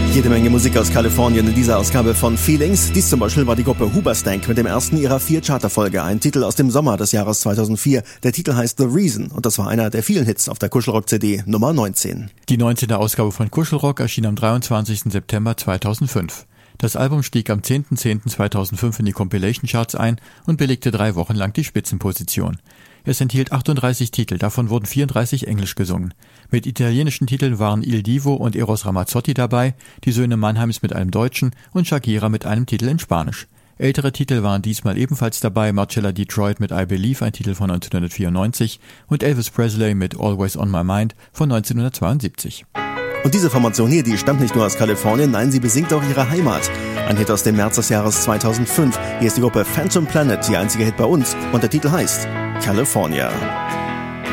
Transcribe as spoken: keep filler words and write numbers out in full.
Jede Menge Musik aus Kalifornien in dieser Ausgabe von Feelings. Dies zum Beispiel war die Gruppe Hoobastank mit dem ersten ihrer vier Charterfolge, ein Titel aus dem Sommer des Jahres zweitausendvier. Der Titel heißt The Reason und das war einer der vielen Hits auf der Kuschelrock-C D Nummer neunzehn. Die neunzehnte Ausgabe von Kuschelrock erschien am dreiundzwanzigsten September zweitausendfünf. Das Album stieg am zehnten zehnten zweitausendfünf in die Compilation-Charts ein und belegte drei Wochen lang die Spitzenposition. Es enthielt achtunddreißig Titel, davon wurden vierunddreißig englisch gesungen. Mit italienischen Titeln waren Il Divo und Eros Ramazzotti dabei, die Söhne Mannheims mit einem deutschen und Shakira mit einem Titel in Spanisch. Ältere Titel waren diesmal ebenfalls dabei, Marcella Detroit mit I Believe, ein Titel von neunzehnhundertvierundneunzig, und Elvis Presley mit Always on My Mind von neunzehnhundertzweiundsiebzig. Und diese Formation hier, die stammt nicht nur aus Kalifornien, nein, sie besingt auch ihre Heimat. Ein Hit aus dem März des Jahres zweitausendfünf. Hier ist die Gruppe Phantom Planet, ihr einziger Hit bei uns, und der Titel heißt California.